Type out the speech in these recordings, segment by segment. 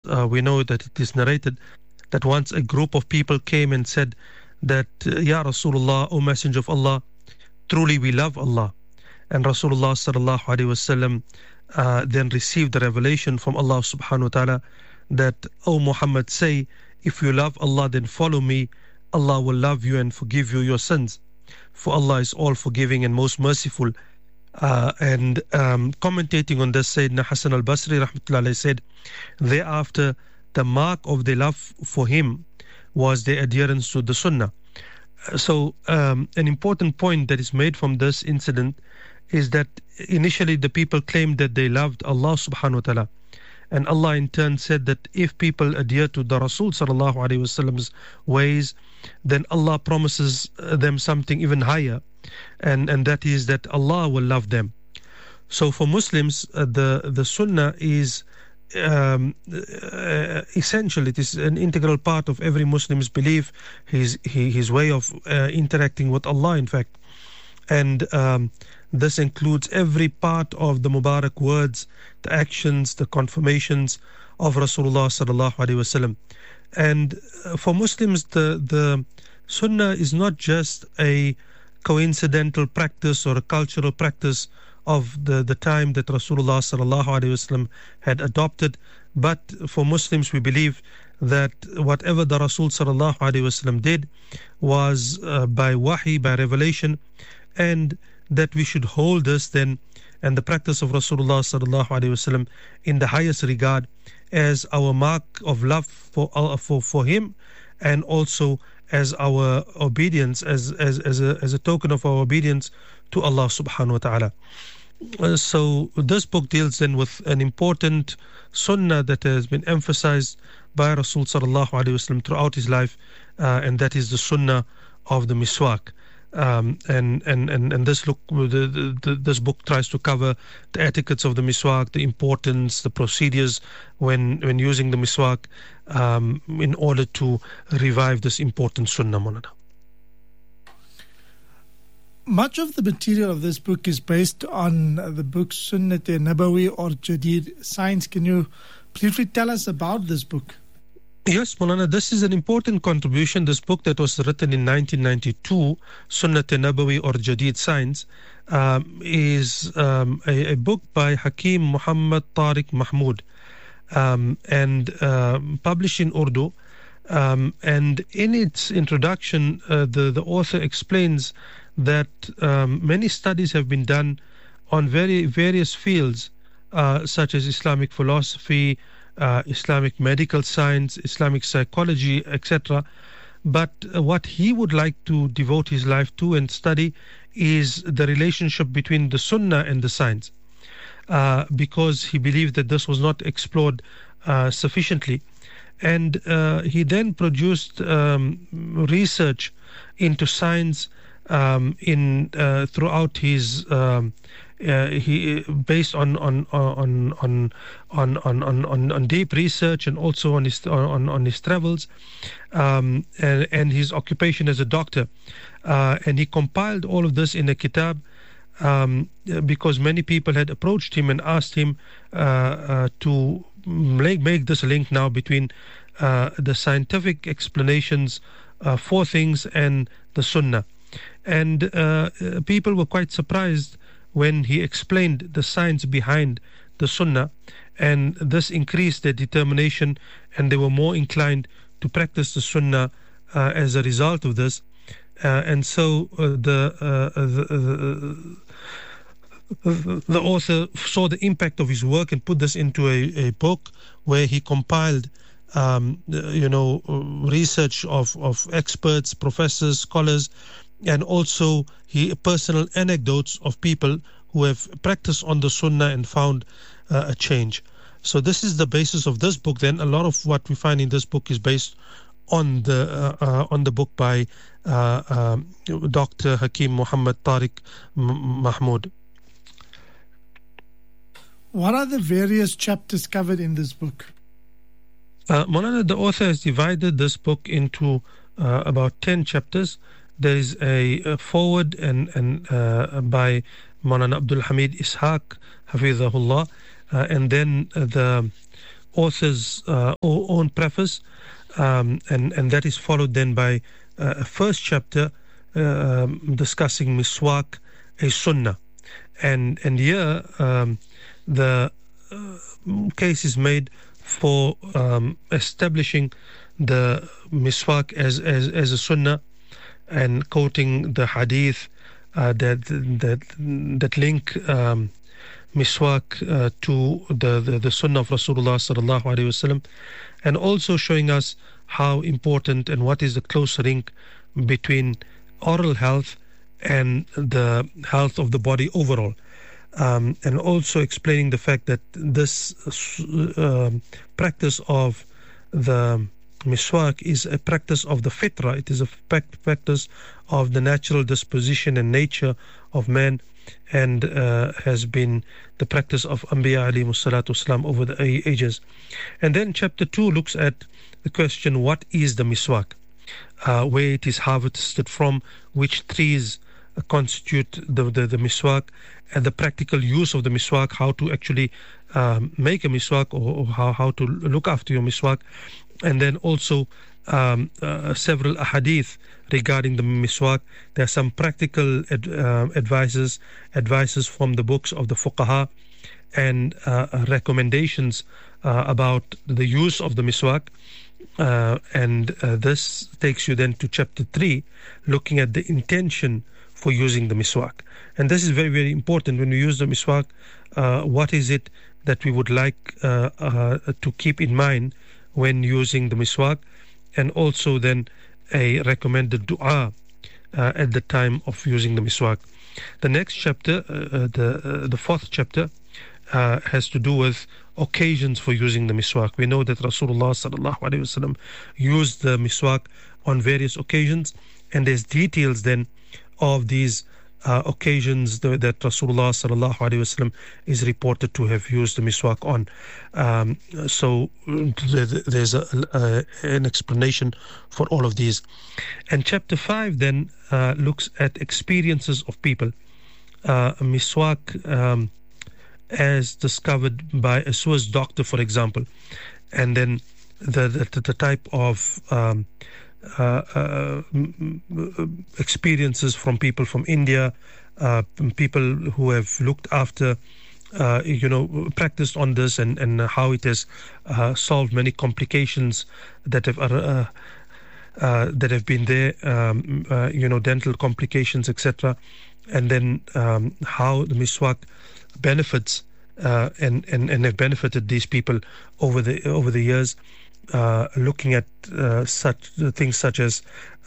we know that it is narrated that once a group of people came and said that, Ya Rasulullah, O Messenger of Allah, truly we love Allah. And Rasulullah sallallahu alaihi wasallam then received the revelation from Allah subhanahu wa ta'ala that, O Muhammad, say, if you love Allah, then follow me. Allah will love you and forgive you your sins. For Allah is all forgiving and most merciful. And commentating on this, Sayyidina Hasan al-Basri rahmatullahi alayhi said, thereafter the mark of their love for him was their adherence to the Sunnah. So an important point that is made from this incident is that initially the people claimed that they loved Allah subhanahu wa ta'ala. And Allah in turn said that if people adhere to the Rasul sallallahu alayhi wasallam's ways, then Allah promises them something even higher. And that is that Allah will love them. So for Muslims, the Sunnah is essential. It is an integral part of every Muslim's belief, his way of interacting with Allah, in fact. And this includes every part of the Mubarak words, the actions, the confirmations of Rasulullah sallallahu alaihi wasallam. And for Muslims, the Sunnah is not just a coincidental practice or a cultural practice of the time that Rasulullah sallallahu alaihi wasallam had adopted, but for Muslims we believe that whatever the Rasul sallallahu alaihi wasallam did was by wahi, by revelation, and that we should hold this then and the practice of Rasulullah sallallahu alaihi wasallam in the highest regard as our mark of love for him, and also as our obedience, as a token of our obedience to Allah subhanahu wa ta'ala. So this book deals then with an important sunnah that has been emphasized by Rasul sallallahu alaihi wasallam throughout his life, and that is the sunnah of the miswak. And this book tries to cover the etiquettes of the miswak, the importance, the procedures when using the miswak, in order to revive this important sunnah, Maulana. Much of the material of this book is based on the book Sunnat-e-Nabawi or Jadid Science. Can you briefly tell us about this book? Yes, Maulana, this is an important contribution. This book that was written in 1992, Sunnat-e-Nabawi or Jadid Science, is a book by Hakim Muhammad Tariq Mahmood, and published in Urdu. And in its introduction, the author explains that many studies have been done on various fields, such as Islamic philosophy, Islamic medical science, Islamic psychology, etc. But what he would like to devote his life to and study is the relationship between the Sunnah and the science, because he believed that this was not explored sufficiently. And he then produced research into science throughout his he based on deep research and also on his travels, and his occupation as a doctor, and he compiled all of this in a kitab, because many people had approached him and asked him to make this link now between the scientific explanations for things and the Sunnah. And people were quite surprised when he explained the science behind the Sunnah, and this increased their determination, and they were more inclined to practice the Sunnah as a result of this. And so the author saw the impact of his work and put this into a book where he compiled research of experts, professors, scholars, and also personal anecdotes of people who have practiced on the Sunnah and found a change. So this is the basis of this book. Then a lot of what we find in this book is based on the book by Dr. Hakim Muhammad Tariq Mahmood. What are the various chapters covered in this book? Maulana, the author has divided this book into about 10 chapters. There is a foreword and by Maulana Abdul Hamid Ishaq, Hafizahullah, and then the author's own preface, and that is followed then by a first chapter discussing miswak, a sunnah. And here the case is made for establishing the miswak as a sunnah, and quoting the hadith that link miswak to the sunnah of Rasulullah sallallahu alaihi wasallam, and also showing us how important and what is the close link between oral health and the health of the body overall, and also explaining the fact that this practice of the miswak is a practice of the fitra. It is a practice of the natural disposition and nature of man, and has been the practice of Anbiya alayhimu salatu wasalam over the ages. And then chapter 2 looks at the question, what is the miswak? Where it is harvested from, which trees constitute the miswak, and the practical use of the miswak, how to actually make a miswak, or how to look after your miswak. And then also several ahadith regarding the miswak. There are some practical advices from the books of the fuqaha, and recommendations about the use of the miswak. And this takes you then to chapter 3, looking at the intention for using the miswak. And this is very, very important. When we use the miswak, what is it that we would like to keep in mind when using the miswak, and also then a recommended dua at the time of using the miswak. The next chapter, the fourth chapter, has to do with occasions for using the miswak. We know that Rasulullah sallallahu alaihi wasallam used the miswak on various occasions, and there's details then of these occasions that Rasulullah sallallahu alaihi wasallam is reported to have used the miswak on. So there's an explanation for all of these. And chapter 5 then looks at experiences of people. Miswak as discovered by a Swiss doctor, for example, and then the type of experiences from people from India, people who have looked after, practiced on this, and how it has solved many complications that have been there, dental complications, etc. And then how the miswak benefits and have benefited these people over the years. Looking at such things such as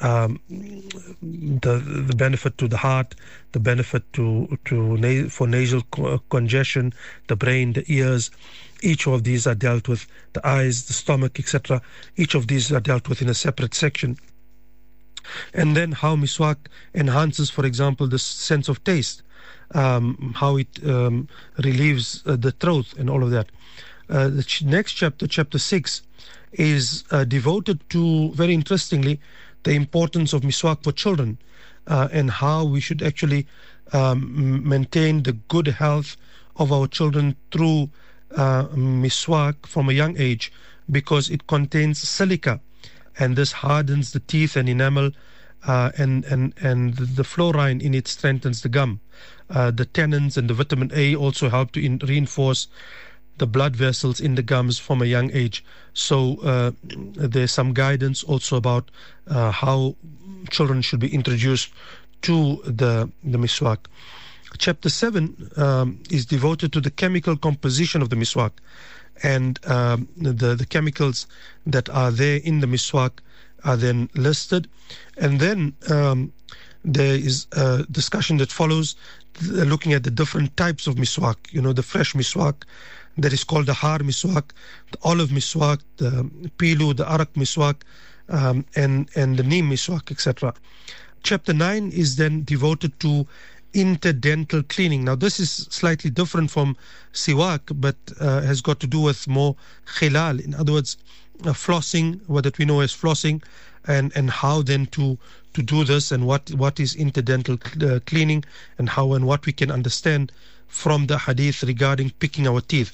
the benefit to the heart, the benefit for nasal congestion, the brain, the ears. Each of these are dealt with, the eyes, the stomach, etc. Each of these are dealt with in a separate section. And then how miswak enhances, for example, the sense of taste, how it relieves the throat and all of that. The next chapter, chapter 6, is devoted to, very interestingly, the importance of miswak for children, and how we should actually maintain the good health of our children through miswak from a young age, because it contains silica, and this hardens the teeth and enamel, and the fluorine in it strengthens the gum. The tannins and the vitamin A also help to reinforce the blood vessels in the gums from a young age. So there's some guidance also about how children should be introduced to the miswak. Chapter 7 is devoted to the chemical composition of the miswak, and the chemicals that are there in the miswak are then listed. And then there is a discussion that follows, looking at the different types of miswak. The fresh miswak, that is called the har miswak, the olive miswak, the pilu, the arak miswak, and the neem miswak, etc. Chapter 9 is then devoted to interdental cleaning. Now this is slightly different from siwak, but has got to do with more khilal, in other words, flossing, what that we know as flossing, and how then to do this, and what is interdental cleaning, and how and what we can understand from the hadith regarding picking our teeth.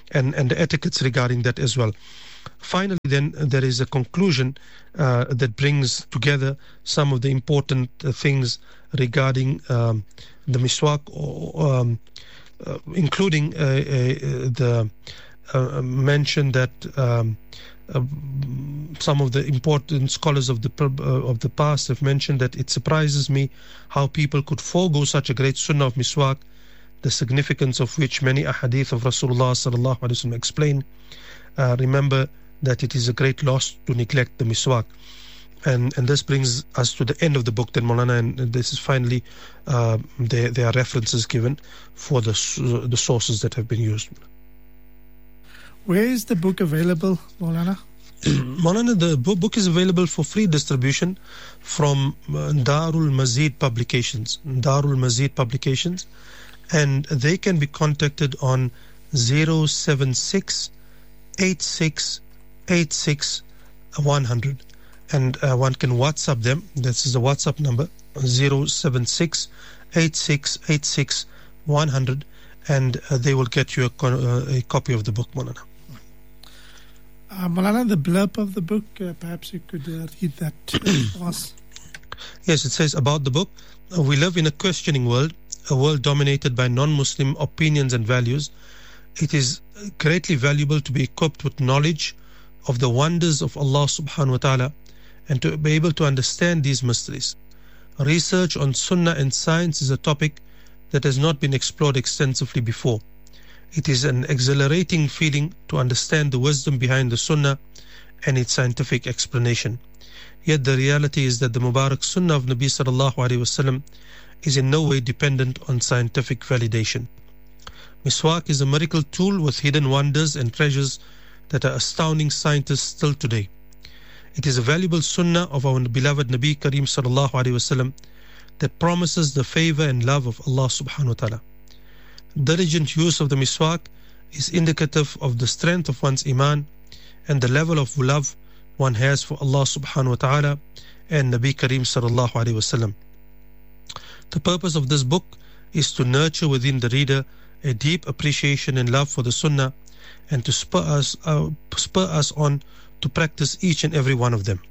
and the etiquettes regarding that as well. Finally, then, there is a conclusion that brings together some of the important things regarding the miswak, including the mention that some of the important scholars of the past have mentioned that it surprises me how people could forego such a great sunnah of miswak, the significance of which many ahadith of Rasulullah sallallahu alaihi wasallam explain. Remember that it is a great loss to neglect the miswak. And this brings us to the end of the book then, Maulana, and this is finally there are references given for the sources that have been used. Where is the book available, Maulana? Maulana, the book is available for free distribution from Darul Mazid Publications. Darul Mazid Publications, and they can be contacted on 076 86 86 100, and one can WhatsApp them. This is a WhatsApp number, 076 86 86 100, and they will get you a copy of the book, Maulana. Maulana, the blurb of the book, perhaps you could read that for us. Yes, it says about the book: we live in a questioning world, a world dominated by non-Muslim opinions and values. It is greatly valuable to be equipped with knowledge of the wonders of Allah subhanahu wa ta'ala and to be able to understand these mysteries. Research on Sunnah and science is a topic that has not been explored extensively before. It is an exhilarating feeling to understand the wisdom behind the Sunnah and its scientific explanation. Yet the reality is that the Mubarak Sunnah of Nabi sallallahu alaihi wasallam is in no way dependent on scientific validation. Miswak is a miracle tool with hidden wonders and treasures that are astounding scientists still today. It is a valuable sunnah of our beloved Nabi Kareem sallallahu alaihi wasallam that promises the favor and love of Allah subhanahu wa ta'ala. Diligent use of the miswak is indicative of the strength of one's iman and the level of love one has for Allah subhanahu wa ta'ala and Nabi Kareem sallallahu alaihi wasallam. The purpose of this book is to nurture within the reader a deep appreciation and love for the sunnah and to spur us on to practice each and every one of them.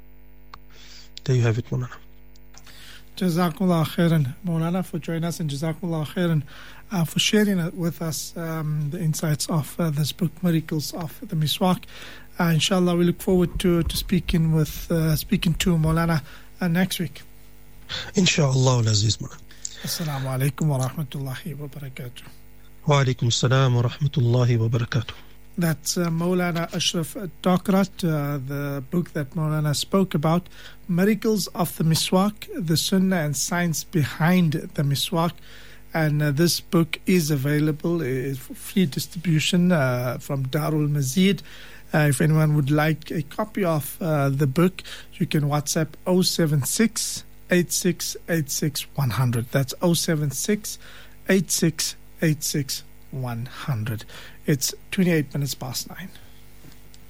There you have it, Maulana. Jazakallah khairan, Maulana, for joining us, and Jazakallah khairan for sharing with us the insights of this book, Miracles of the Miswak. Inshallah, we look forward to speaking to Maulana next week. Inshallah, Aziz Maulana. Assalamu alaikum wa rahmatullahi wa barakatuh. Wa alaikum salam wa rahmatullahi wa barakatuh. That's Maulana Ashraf Takrat, the book that Maulana spoke about, Miracles of the Miswak, the Sunnah and Science Behind the Miswak. And this book is available for free distribution from Darul Mazid. If anyone would like a copy of the book, you can WhatsApp 076 86 86 100. That's 076 86 86 100. It's 28 minutes past 9.